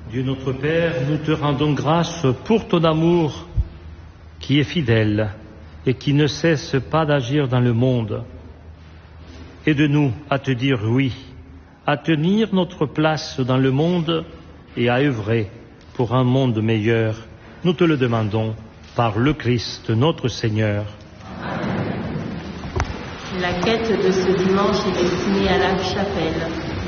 Dieu notre Père, nous te rendons grâce pour ton amour qui est fidèle et qui ne cesse pas d'agir dans le monde. Aide-nous à te dire oui, à tenir notre place dans le monde et à œuvrer pour un monde meilleur. Nous te le demandons par le Christ notre Seigneur. La quête de ce dimanche est destinée à la chapelle.